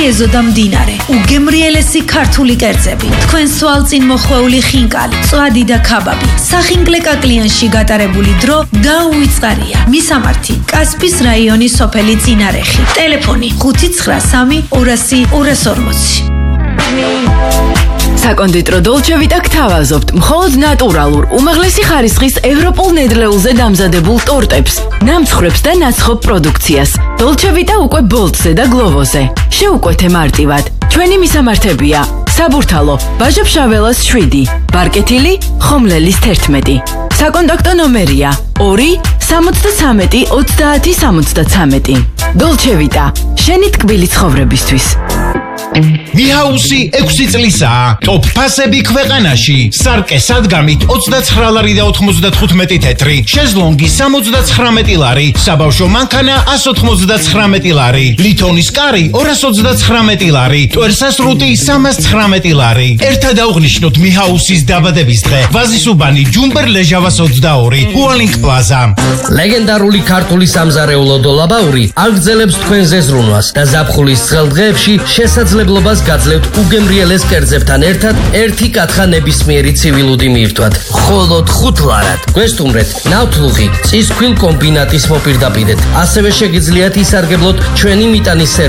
ეზო და მდინარე, უგემრიელესი ქართული კერძები, თქვენ სვალწინ მოხვეული ხინკალი, წვადი და ქაბაბი, სახინკლე კაკლიანში გატარებული დრო დაუვიწყარია. მისამართი: კასპის რაიონის სოფელი წინარეხი. ტელეფონი 593 200 240. საკონდიტრო დოლჩე ვიტა გთავაზობთ მხოლოდ ნატურალურ, უმაღლესი ხარისხის ევროპულ ნედლეულზე დამზადებულ ტორტებს, ნამცხრებს და ნაცხობ პროდუქციას. დოლჩე ვიტა უკვე ბოლტზე და გლოვოზე. შეუკვეთე მარტივად. ჩვენი მისამართებია: საბურთალო, ბაჟაფშაველას 7, ბარკეთილი, ხომლელის 11. საკონტაქტო ნომერია 2 73 30 73. დოლჩე ვიტა, შენი ტკბილი ცხოვრებისთვის. მიჰაუსი 6 წლისაა. ტოპ ფასები ქვეყანაში. სარკე სადგამით 29 ლარი და 95 თეთრი. შეზლონგი 79 ლარი. საბავშვო მანქანა 199 ლარი. ლითონის კარი 229 ლარი. ტვერსასრუტი 319 ლარი. ერთად აღნიშნოთ მიჰაუსის დაბადების დღე. ვაზისუბანი ჯუმბერ ლეჟავას 22. უალინგ პლაზა. ლეგენდარული ქართული სამზარეულო დოლაბაური აგრძელებს თქვენზე ზრუნვას და ზაფხულის ცხელდღეებში შესაძლებლობას გაძლევთ უგემრიელეს კერძებთან ერთად ერთი კათხა ნებისმიერი ცივილუდი მიირთვათ. მხოლოდ 5 ლარად. გვესტუმრეთ ნავთლუღი წისქვილ კომბინატის მოპირდაპირედ. ასევე შეგიძლიათ ისარგებლოთ ჩვენი მიტანის